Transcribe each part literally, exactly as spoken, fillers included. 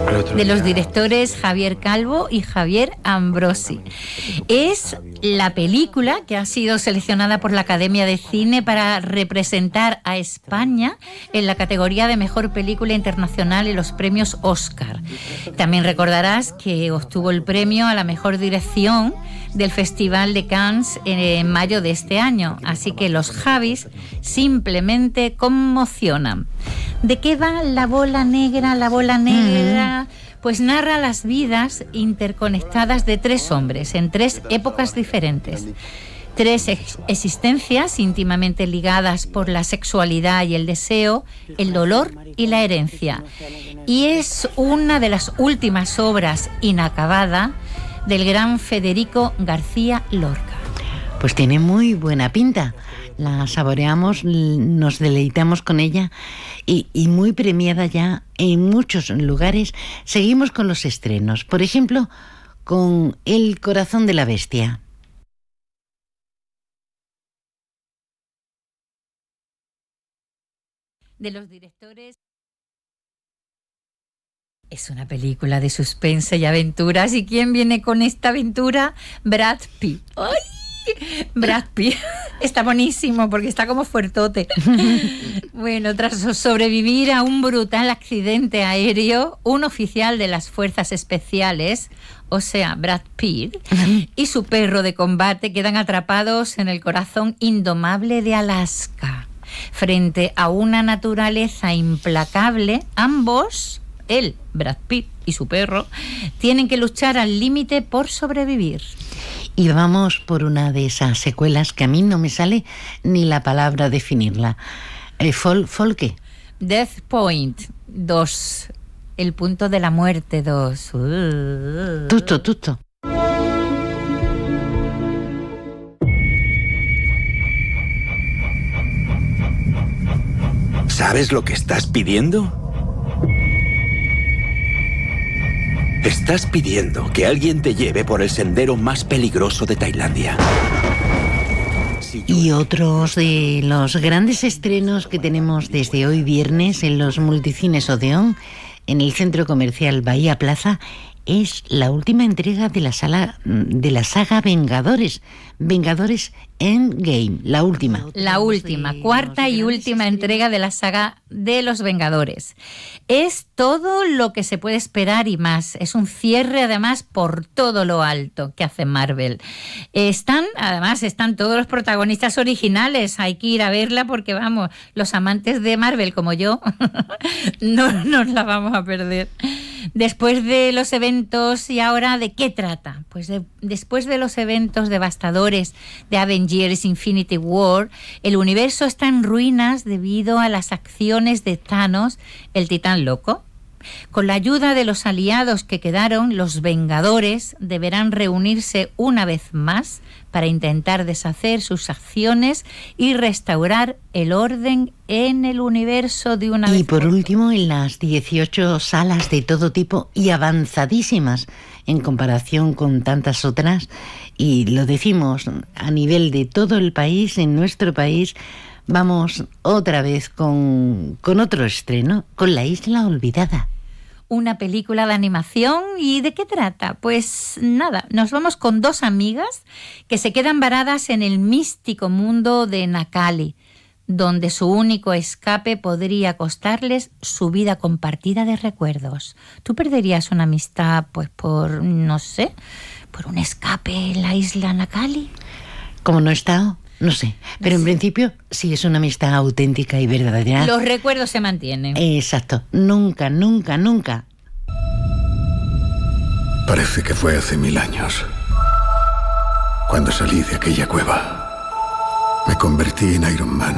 de los directores Javier Calvo y Javier Ambrosi. Es la película que ha sido seleccionada por la Academia de Cine para representar a España en la categoría de Mejor Película Internacional en los premios Oscar. También recordarás que obtuvo el premio a la Mejor Dirección del Festival de Cannes en mayo de este año. Así que los Javis simplemente conmocionan. ¿De qué va La Bola Negra? La Bola Negra... Pues narra las vidas interconectadas de tres hombres en tres épocas diferentes. Tres ex- existencias íntimamente ligadas por la sexualidad y el deseo, el dolor y la herencia. Y es una de las últimas obras inacabada del gran Federico García Lorca. Pues tiene muy buena pinta. La saboreamos, nos deleitamos con ella y, y muy premiada ya en muchos lugares. Seguimos con los estrenos, por ejemplo, con El corazón de la bestia. De los directores... Es una película de suspense y aventuras. ¿Y quién viene con esta aventura? Brad Pitt. ¡Ay! Brad Pitt está buenísimo porque está como fuertote. Bueno, tras sobrevivir a un brutal accidente aéreo, un oficial de las fuerzas especiales, o sea, Brad Pitt, y su perro de combate quedan atrapados en el corazón indomable de Alaska. Frente a una naturaleza implacable, ambos, él, Brad Pitt y su perro, tienen que luchar al límite por sobrevivir. Y vamos por una de esas secuelas que a mí no me sale ni la palabra definirla. Eh, fol, ¿Folke? Death Point dos. El punto de la muerte dos. Uh. Tutto, tutto. ¿Sabes lo que estás pidiendo? Estás pidiendo que alguien te lleve por el sendero más peligroso de Tailandia. Y otros de los grandes estrenos que tenemos desde hoy viernes en los multicines Odeón, en el centro comercial Bahía Plaza, es la última entrega de la, sala, de la saga Vengadores. Vengadores Endgame, la última. La última, cuarta y última entrega de la saga de los Vengadores. Es todo lo que se puede esperar y más. Es un cierre, además, por todo lo alto que hace Marvel. Están, además, están todos los protagonistas originales. Hay que ir a verla porque, vamos, los amantes de Marvel como yo no nos la vamos a perder. Después de los eventos, ¿y ahora de qué trata? Pues de, después de los eventos devastadores de Avengers Infinity War, el universo está en ruinas debido a las acciones de Thanos, el titán loco. Con la ayuda de los aliados que quedaron, los Vengadores deberán reunirse una vez más para intentar deshacer sus acciones y restaurar el orden en el universo de una vez. Y por último, en las dieciocho salas de todo tipo y avanzadísimas en comparación con tantas otras, y lo decimos a nivel de todo el país, en nuestro país, vamos otra vez con, con otro estreno, con La Isla Olvidada. Una película de animación. ¿Y de qué trata? Pues nada, nos vamos con dos amigas que se quedan varadas en el místico mundo de Nakali, donde su único escape podría costarles su vida compartida de recuerdos. ¿Tú perderías una amistad pues por, no sé, por un escape en la isla Nakali? Como no he estado, no sé, pero en principio sí es una amistad auténtica y verdadera. Los recuerdos se mantienen. Exacto, nunca, nunca, nunca. Parece que fue hace mil años, cuando salí de aquella cueva. Me convertí en Iron Man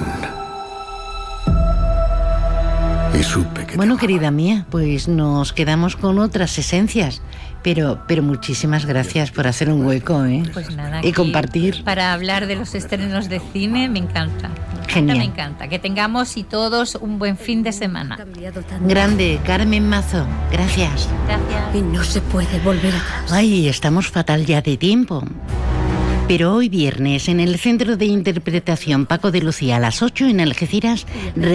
y supe que... Bueno, querida mía, pues nos quedamos con otras esencias. Pero, pero muchísimas gracias por hacer un hueco, ¿eh? Pues nada, y compartir. Para hablar de los estrenos de cine, me encanta. Genial. Me encanta. Que tengamos y todos un buen fin de semana. Grande, Carmen Mazo. Gracias. Gracias. Y no se puede volver atrás. Ay, estamos fatal ya de tiempo. Pero hoy viernes, en el Centro de Interpretación Paco de Lucía, a las ocho en Algeciras...